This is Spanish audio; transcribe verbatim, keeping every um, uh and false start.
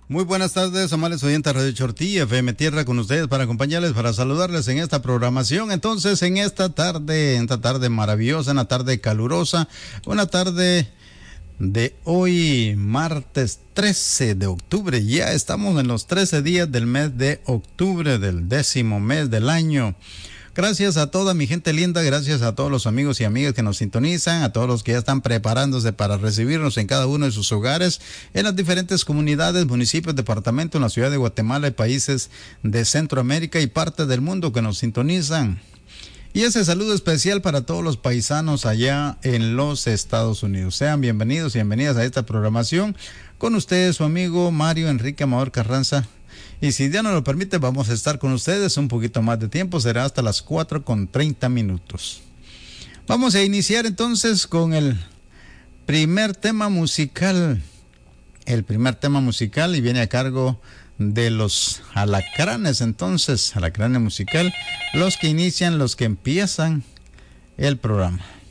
Muy buenas tardes, amables oyentes de Radio Chortí, F M Tierra, con ustedes para acompañarles, para saludarles en esta programación. Entonces, en esta tarde, en esta tarde maravillosa, una tarde calurosa, una tarde de hoy, martes trece de octubre. Ya estamos en los trece días del mes de octubre, del décimo mes del año. Gracias a toda mi gente linda, gracias a todos los amigos y amigas que nos sintonizan, a todos los que ya están preparándose para recibirnos en cada uno de sus hogares, en las diferentes comunidades, municipios, departamentos, en la ciudad de Guatemala y países de Centroamérica y parte del mundo que nos sintonizan. Y ese saludo especial para todos los paisanos allá en los Estados Unidos. Sean bienvenidos y bienvenidas a esta programación. Con ustedes su amigo Mario Enrique Amador Carranza. Y si Dios nos lo permite, vamos a estar con ustedes un poquito más de tiempo, será hasta las cuatro con treinta minutos. Vamos a iniciar entonces con el primer tema musical, el primer tema musical y viene a cargo de los alacranes, entonces, alacranes musical, los que inician, los que empiezan el programa.